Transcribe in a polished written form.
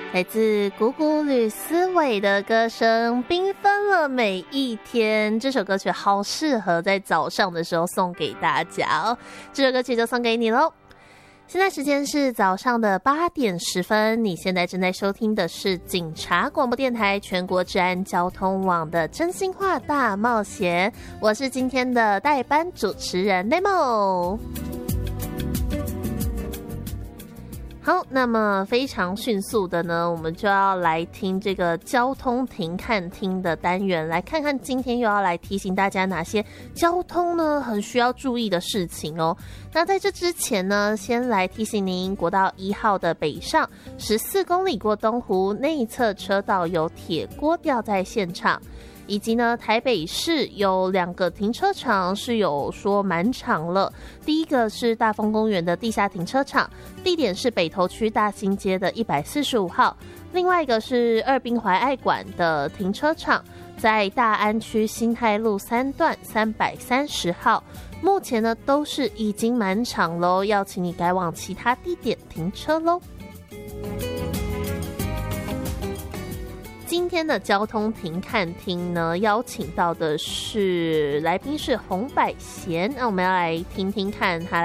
来自古古吕思伟的歌声，缤纷了每一天。这首歌曲好适合在早上的时候送给大家哦，这首歌曲就送给你咯。现在时间是早上的8点10分，你现在正在收听的是警察广播电台全国治安交通网的真心话大冒险，我是今天的代班主持人 Nemo。好，那么非常迅速的呢，我们就要来听这个交通停看听的单元，来看看今天又要来提醒大家哪些交通呢很需要注意的事情哦。那在这之前呢，先来提醒您，国道1号的北上14公里过东湖内侧车道有铁锅吊在现场，以及呢，台北市有2个停车场是有说满场了。第一个是大丰公园的地下停车场，地点是北投区大兴街的145号；另外一个是二滨怀爱馆的停车场，在大安区新泰路3段330号。目前呢都是已经满场咯，要请你改往其他地点停车咯。今天的交通停看听呢，邀请到的是来宾是洪百贤，那我们要来听听看他